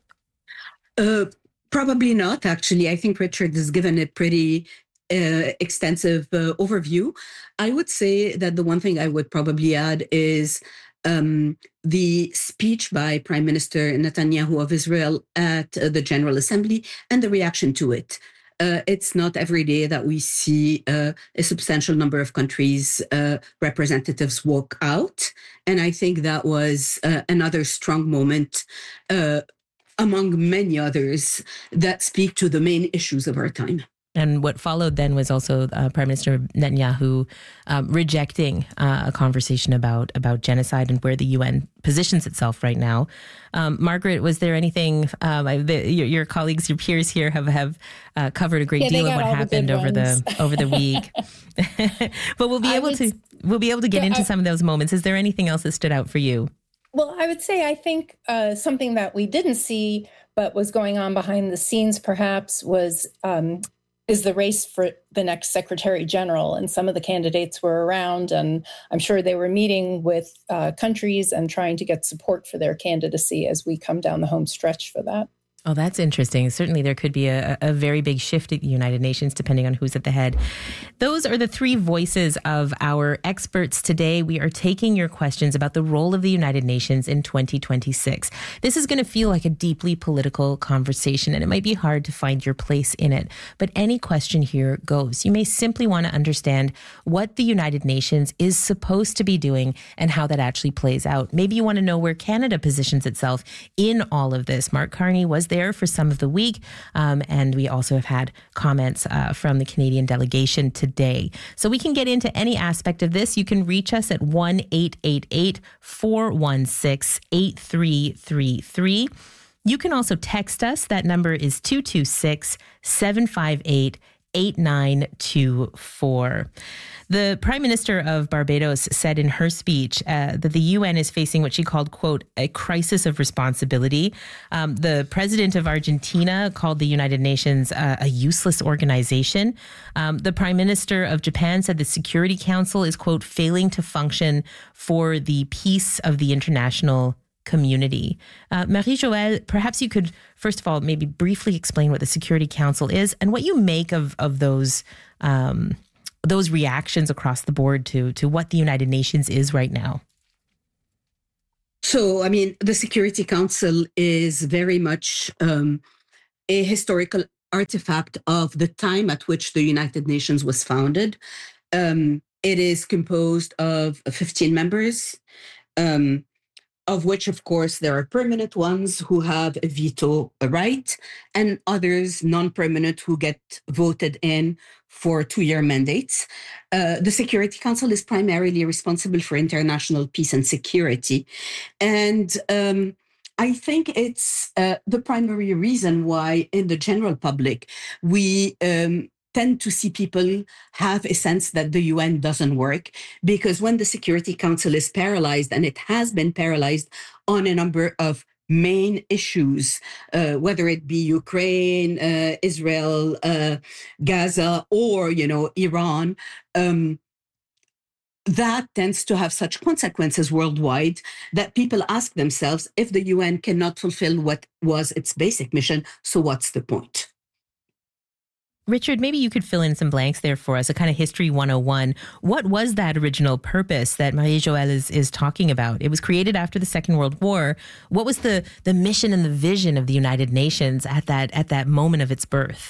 Uh, probably not, actually. I think Richard has given a pretty uh, extensive uh, overview. I would say that the one thing I would probably add is um, the speech by Prime Minister Netanyahu of Israel at uh, the General Assembly and the reaction to it. Uh, it's not every day that we see uh, a substantial number of countries' uh, representatives walk out. And I think that was uh, another strong moment uh, among many others that speak to the main issues of our time. And what followed then was also uh, Prime Minister Netanyahu um, rejecting uh, a conversation about about genocide and where the U N positions itself right now. Um, Margaret, was there anything, um, the, your, your colleagues, your peers here have, have uh, covered a great yeah, deal of what happened over the over the week. But we'll be I able would, to we'll be able to get yeah, into I, some of those moments. Is there anything else that stood out for you? Well, I would say I think uh, something that we didn't see but was going on behind the scenes perhaps was um, is the race for the next Secretary General. And some of the candidates were around, and I'm sure they were meeting with uh, countries and trying to get support for their candidacy as we come down the home stretch for that. Oh, that's interesting. Certainly there could be a, a very big shift at the United Nations, depending on who's at the head. Those are the three voices of our experts today. We are taking your questions about the role of the United Nations in twenty twenty-six. This is going to feel like a deeply political conversation, and it might be hard to find your place in it. But any question here goes. You may simply want to understand what the United Nations is supposed to be doing and how that actually plays out. Maybe you want to know where Canada positions itself in all of this. Mark Carney was there for some of the week. Um, and we also have had comments uh, from the Canadian delegation today. So we can get into any aspect of this. You can reach us at one eight eight eight, four one six, eight three three three. You can also text us. That number is two two six, seven five eight, eight nine two four. The Prime Minister of Barbados said in her speech uh, that the U N is facing what she called, quote, a crisis of responsibility. Um, the President of Argentina called the United Nations uh, a useless organization. Um, the Prime Minister of Japan said the Security Council is, quote, failing to function for the peace of the international community. Uh, Marie-Joelle, perhaps you could, first of all, maybe briefly explain what the Security Council is and what you make of, of those um those reactions across the board to to what the United Nations is right now. So, I mean, the Security Council is very much um, a historical artifact of the time at which the United Nations was founded. Um, it is composed of fifteen members, um, of which, of course, there are permanent ones who have a veto right, and others non-permanent who get voted in for two-year mandates. Uh, the Security Council is primarily responsible for international peace and security. And um, I think it's uh, the primary reason why in the general public, we um, tend to see people have a sense that the U N doesn't work, because when the Security Council is paralyzed, and it has been paralyzed on a number of main issues, uh, whether it be Ukraine, uh, Israel, uh, Gaza, or, you know, Iran, um, that tends to have such consequences worldwide that people ask themselves, if the U N cannot fulfill what was its basic mission, so what's the point? Richard, maybe you could fill in some blanks there for us, a kind of history one oh one. What was that original purpose that Marie-Joëlle is, is talking about? It was created after the Second World War. What was the, the mission and the vision of the United Nations at that at that moment of its birth?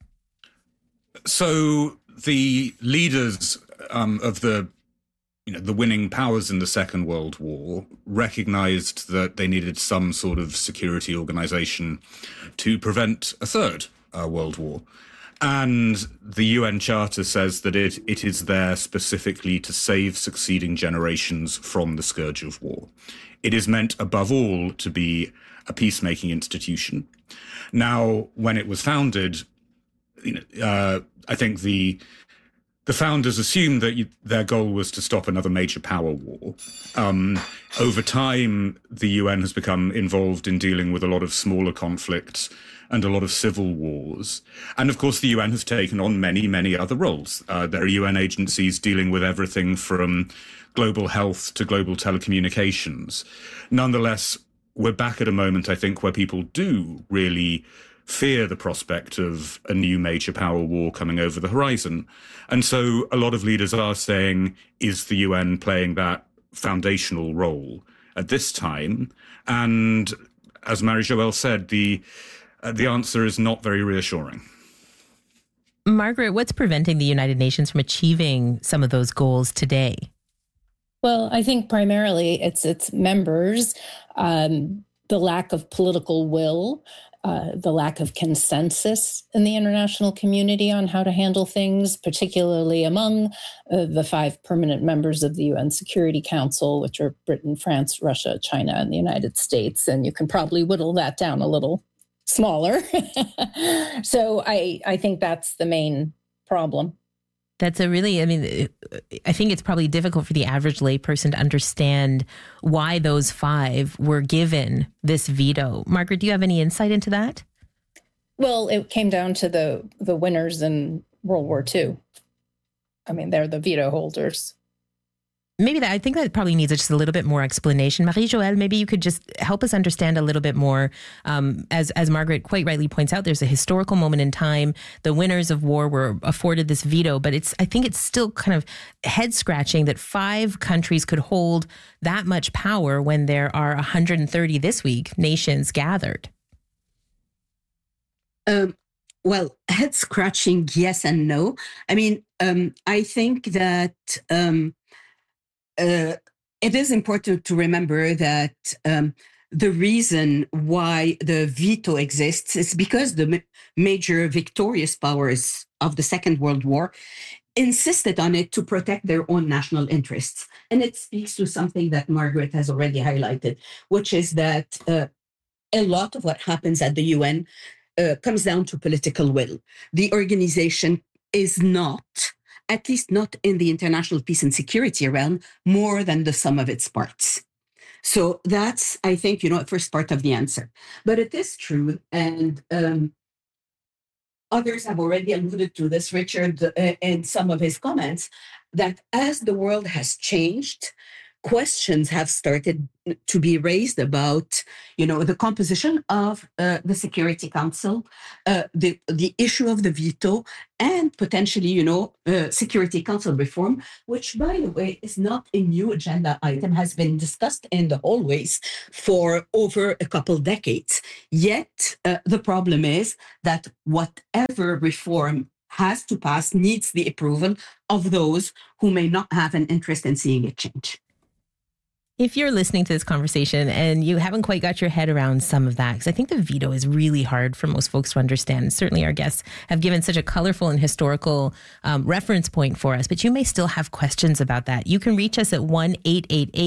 So the leaders um, of the you know, the winning powers in the Second World War recognized that they needed some sort of security organization to prevent a third uh, World War. And the U N Charter says that it, it is there specifically to save succeeding generations from the scourge of war. It is meant, above all, to be a peacemaking institution. Now, when it was founded, you know, uh, I think the the founders assumed that you, their goal was to stop another major power war. Um, over time, the U N has become involved in dealing with a lot of smaller conflicts and a lot of civil wars. And of course, the U N has taken on many, many other roles. Uh, there are U N agencies dealing with everything from global health to global telecommunications. Nonetheless, we're back at a moment, I think, where people do really fear the prospect of a new major power war coming over the horizon. And so a lot of leaders are saying, is the U N playing that foundational role at this time? And as Marie-Joëlle said, the uh, the answer is not very reassuring. Margaret, what's preventing the United Nations from achieving some of those goals today? Well, I think primarily it's its members, um, the lack of political will, uh, the lack of consensus in the international community on how to handle things, particularly among uh, the five permanent members of the U N Security Council, which are Britain, France, Russia, China, and the United States. And you can probably whittle that down a little smaller. So I, I think that's the main problem. That's a really, I mean, I think it's probably difficult for the average layperson to understand why those five were given this veto. Margaret, do you have any insight into that? Well, it came down to the, the winners in World War Two. I mean, they're the veto holders. Maybe that, I think that probably needs just a little bit more explanation. Marie-Joëlle, maybe you could just help us understand a little bit more. Um, as, as Margaret quite rightly points out, there's a historical moment in time. The winners of war were afforded this veto, but it's, I think it's still kind of head scratching that five countries could hold that much power when there are one hundred thirty this week nations gathered. Um, well, head scratching, yes and no. I mean, um, I think that, um, Uh, it is important to remember that um, the reason why the veto exists is because the ma- major victorious powers of the Second World War insisted on it to protect their own national interests. And it speaks to something that Margaret has already highlighted, which is that uh, a lot of what happens at the U N uh, comes down to political will. The organization is not, at least not in the international peace and security realm, more than the sum of its parts. So that's, I think, you know, first part of the answer. But it is true, and um, others have already alluded to this, Richard, uh, in some of his comments, that as the world has changed, questions have started to be raised about, you know, the composition of uh, the Security Council, uh, the the issue of the veto, and potentially, you know, uh, Security Council reform, which, by the way, is not a new agenda item, has been discussed in the hallways for over a couple decades. Yet uh, the problem is that whatever reform has to pass needs the approval of those who may not have an interest in seeing it change. If you're listening to this conversation and you haven't quite got your head around some of that, because I think the veto is really hard for most folks to understand. Certainly our guests have given such a colorful and historical um, reference point for us, but you may still have questions about that. You can reach us at one eight eight eight,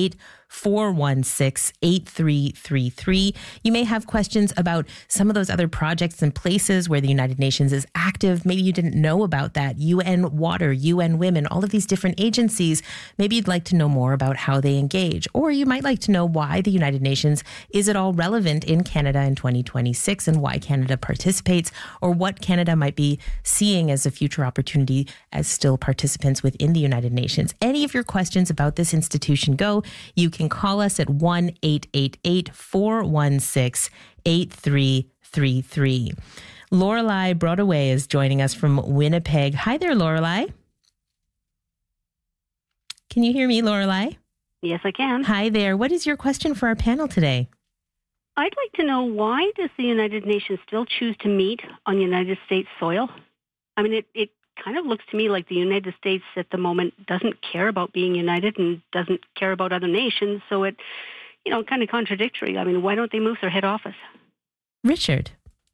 four one six, eight three three three. You may have questions about some of those other projects and places where the United Nations is active. Maybe you didn't know about that. U N Water, U N Women, all of these different agencies. Maybe you'd like to know more about how they engage. Or you might like to know why the United Nations is at all relevant in Canada in twenty twenty-six and why Canada participates, or what Canada might be seeing as a future opportunity as still participants within the United Nations. Any of your questions about this institution go, you can call us at one eight eight eight, four one six, eight three three three. Lorelei Broadway is joining us from Winnipeg. Hi there, Lorelei. Can you hear me, Lorelei? Yes, I can. Hi there. What is your question for our panel today? I'd like to know, why does the United Nations still choose to meet on United States soil? I mean, it, it kind of looks to me like the United States at the moment doesn't care about being united and doesn't care about other nations. So it, you know, kind of contradictory. I mean, why don't they move their head office? Richard.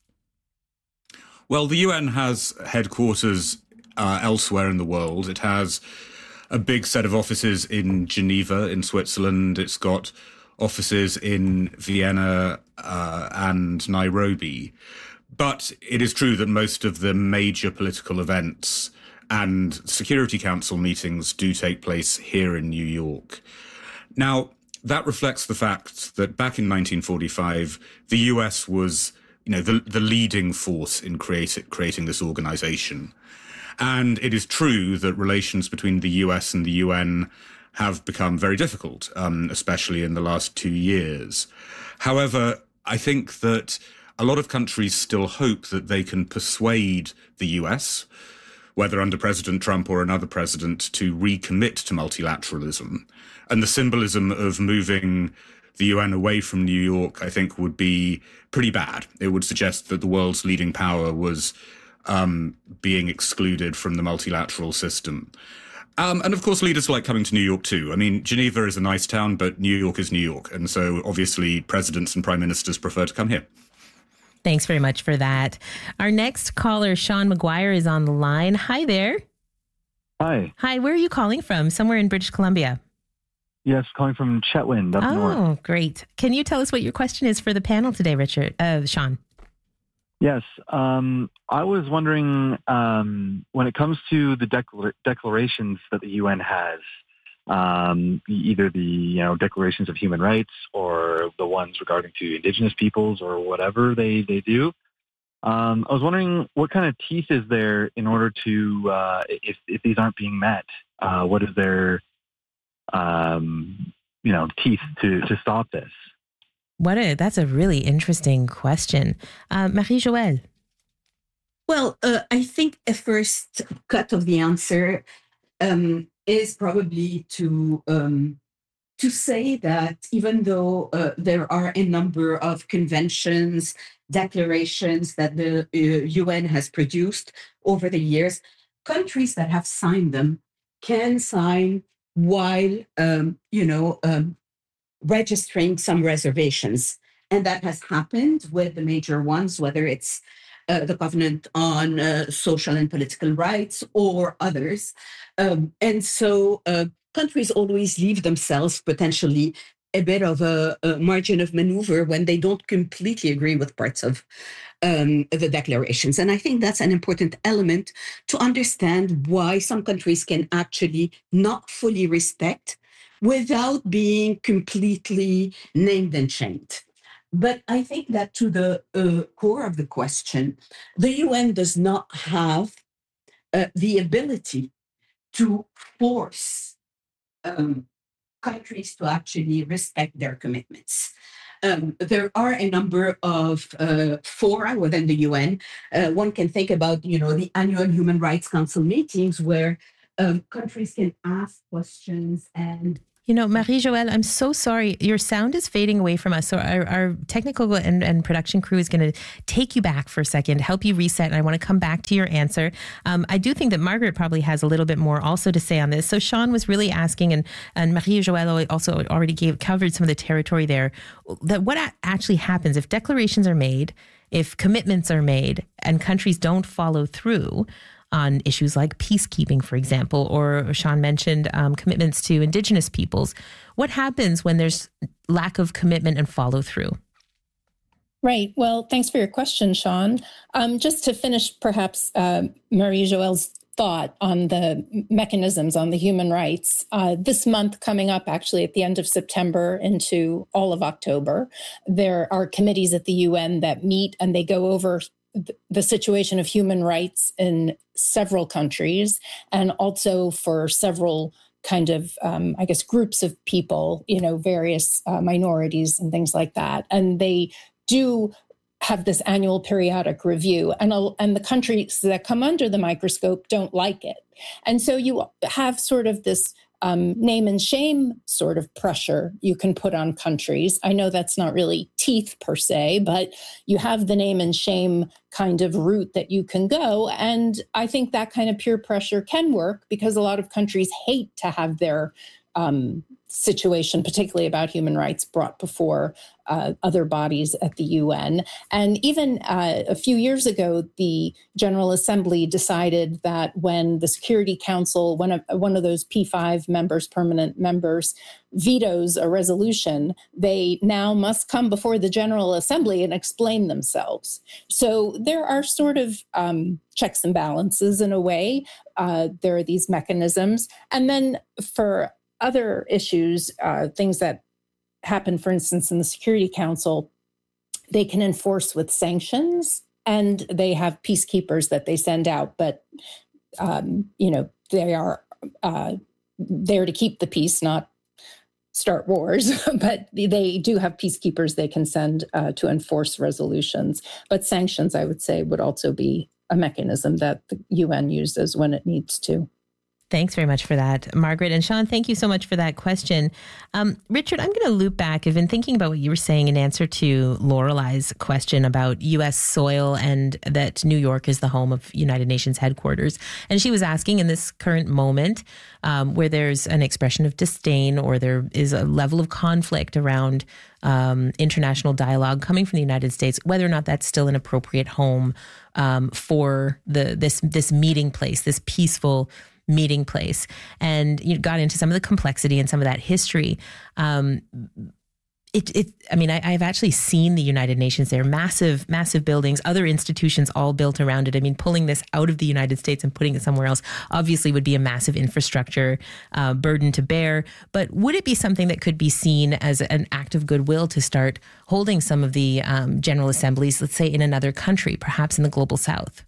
Well, the U N has headquarters uh, elsewhere in the world. It has a big set of offices in Geneva, in Switzerland. It's got offices in Vienna uh, and Nairobi. But it is true that most of the major political events and Security Council meetings do take place here in New York. Now, that reflects the fact that back in nineteen forty-five, the U S was, you know, the, the leading force in create, creating this organization. And it is true that relations between the U S and the U N have become very difficult, um, especially in the last two years. However, I think that a lot of countries still hope that they can persuade the U S, whether under President Trump or another president, to recommit to multilateralism. And the symbolism of moving the U N away from New York, I think, would be pretty bad. It would suggest that the world's leading power was um, being excluded from the multilateral system. Um, and of course, leaders like coming to New York too. I mean, Geneva is a nice town, but New York is New York. And so obviously presidents and prime ministers prefer to come here. Thanks very much for that. Our next caller, Sean McGuire, is on the line. Hi there. Hi. Hi, where are you calling from? Somewhere in British Columbia. Yes, calling from Chetwynd up oh, north. Oh, great. Can you tell us what your question is for the panel today, Richard? Uh, Sean. Yes. Um, I was wondering, um, when it comes to the declar- declarations that the U N has, um, either the you know declarations of human rights or the ones regarding to Indigenous peoples or whatever they, they do, um, I was wondering what kind of teeth is there in order to, uh, if, if these aren't being met, uh, what is their, um, you know, teeth to, to stop this? What a, that's a really interesting question. Uh, Marie-Joëlle. Well, uh, I think a first cut of the answer um, is probably to um, to say that even though uh, there are a number of conventions, declarations that the uh, U N has produced over the years, countries that have signed them can sign while, um, you know, um, registering some reservations. And that has happened with the major ones, whether it's uh, the Covenant on uh, Social and Political Rights or others. Um, and so uh, countries always leave themselves potentially a bit of a, a margin of maneuver when they don't completely agree with parts of um, the declarations. And I think that's an important element to understand why some countries can actually not fully respect without being completely named and shamed. But I think that to the uh, core of the question, the U N does not have uh, the ability to force um, countries to actually respect their commitments. Um, there are a number of uh, fora within the U N. Uh, one can think about, you know, the annual Human Rights Council meetings where um, countries can ask questions and You know, Marie-Joëlle, I'm so sorry. Your sound is fading away from us. So our, our technical and, and production crew is going to take you back for a second, help you reset. And I want to come back to your answer. Um, I do think that Margaret probably has a little bit more also to say on this. So Sean was really asking, and, and Marie-Joëlle also already gave covered some of the territory there, that what actually happens if declarations are made, if commitments are made and countries don't follow through. on issues like peacekeeping, for example, or Sean mentioned um, commitments to Indigenous peoples. What happens when there's lack of commitment and follow through? Right. Well, thanks for your question, Sean. Um, just to finish, perhaps, uh, Marie-Joëlle's thought on the mechanisms on the human rights. Uh, this month coming up, actually, at the end of September into all of October, there are committees at the U N that meet and they go over th- the situation of human rights in several countries and also for several kind of, um, I guess, groups of people, you know, various uh, minorities and things like that. And they do have this annual periodic review, and, and the countries that come under the microscope don't like it. And so you have sort of this um, name and shame sort of pressure you can put on countries. I know that's not really teeth per se, but you have the name and shame kind of route that you can go. And I think that kind of peer pressure can work because a lot of countries hate to have their um, situation, particularly about human rights, brought before uh, other bodies at the U N. And even uh, a few years ago, the General Assembly decided that when the Security Council, one of, one of those P five members, permanent members, vetoes a resolution, they now must come before the General Assembly and explain themselves. So there are sort of um, checks and balances in a way. Uh, there are these mechanisms. And then for other issues, uh, things that happen, for instance, in the Security Council, they can enforce with sanctions, and they have peacekeepers that they send out. But, um, you know, they are uh, there to keep the peace, not start wars. But they do have peacekeepers they can send uh, to enforce resolutions. But sanctions, I would say, would also be a mechanism that the U N uses when it needs to. Thanks very much for that, Margaret. And Sean, thank you so much for that question. Um, Richard, I'm going to loop back. I've been thinking about what you were saying in answer to Lorelei's question about U S soil and that New York is the home of United Nations headquarters. And she was asking, in this current moment um, where there's an expression of disdain or there is a level of conflict around um, international dialogue coming from the United States, whether or not that's still an appropriate home um, for the this this meeting place, this peaceful meeting place, and you got into some of the complexity and some of that history. Um, it, it, I mean, I, I've actually seen the United Nations there, massive, massive buildings, other institutions all built around it. I mean, pulling this out of the United States and putting it somewhere else obviously would be a massive infrastructure uh, burden to bear. But would it be something that could be seen as an act of goodwill to start holding some of the um, General Assemblies, let's say in another country, perhaps in the Global South?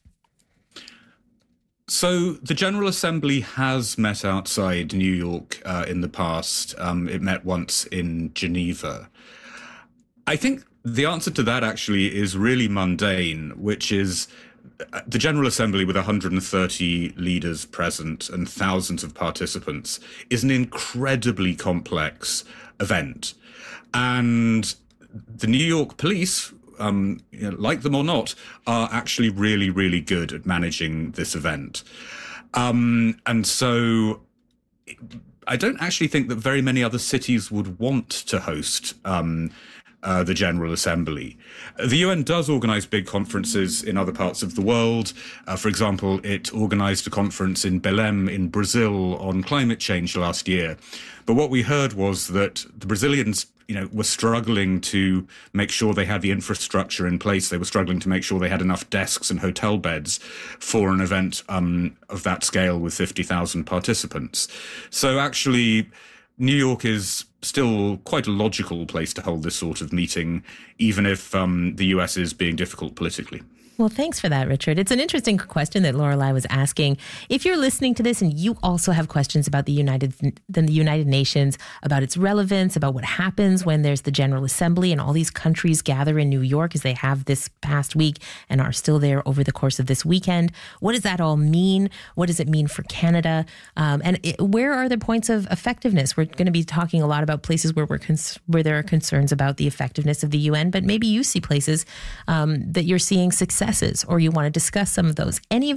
So the General Assembly has met outside New York uh, in the past. Um, it met once in Geneva. I think the answer to that actually is really mundane, which is the General Assembly with one hundred thirty leaders present and thousands of participants is an incredibly complex event. And the New York police, Um, you know, like them or not, are actually really, really good at managing this event. Um, and so I don't actually think that very many other cities would want to host um, uh, the General Assembly. The U N does organize big conferences in other parts of the world. Uh, for example, it organized a conference in Belém in Brazil on climate change last year. But what we heard was that the Brazilians you know, were struggling to make sure they had the infrastructure in place. They were struggling to make sure they had enough desks and hotel beds for an event um, of that scale with fifty thousand participants. So actually, New York is still quite a logical place to hold this sort of meeting, even if um, the U S is being difficult politically. Well, thanks for that, Richard. It's an interesting question that Lorelei was asking. If you're listening to this and you also have questions about the United the United Nations, about its relevance, about what happens when there's the General Assembly and all these countries gather in New York as they have this past week and are still there over the course of this weekend, what does that all mean? What does it mean for Canada? Um, and it, where are the points of effectiveness? We're going to be talking a lot about places where we're cons- where there are concerns about the effectiveness of the U N, but maybe you see places um, that you're seeing success, or you want to discuss some of those. Any of